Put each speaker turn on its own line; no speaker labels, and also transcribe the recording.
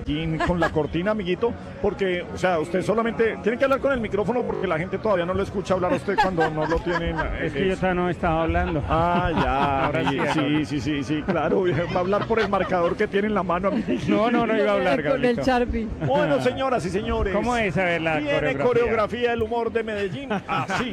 Medellín con la cortina, amiguito, porque, o sea, usted solamente tiene que hablar con el micrófono porque la gente todavía no lo escucha hablar a usted cuando no lo tienen.
Es que yo todavía no estaba hablando.
Ah, ya,
Ahora sí,
sí, claro, va a hablar por el marcador que tiene en la mano, amiguito.
No iba a hablar,
Con el
Gablito.
Sharpie.
Bueno, señoras y señores.
¿Cómo es? A ver, la
Tiene
coreografía.
coreografía el humor de Medellín, así.